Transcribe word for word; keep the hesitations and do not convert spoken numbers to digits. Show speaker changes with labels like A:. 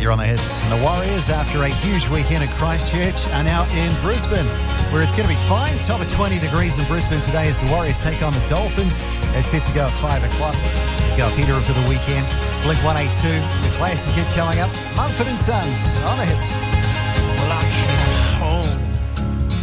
A: here on the Hits. And the Warriors, after a huge weekend at Christchurch, are now in Brisbane, where it's going to be fine. Top of twenty degrees in Brisbane today as the Warriors take on the Dolphins. It's set to go at five o'clock. Go Peter for the weekend. Blink one eighty-two, the classic hit coming up. Mumford and Sons on the Hits.
B: Well, I can't